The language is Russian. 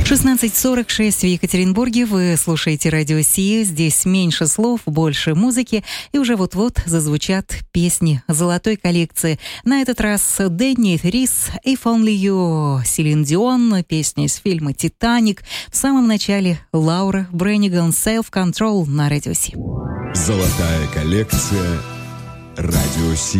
16:46 в Екатеринбурге. Вы слушаете радио Си. Здесь меньше слов, больше музыки. И уже вот-вот зазвучат песни золотой коллекции. На этот раз Дэнни Рис, If Only You, Селин Дион, песня из фильма «Титаник». В самом начале Лаура Бренниган, Self Control на радио Си. Золотая коллекция радио Си.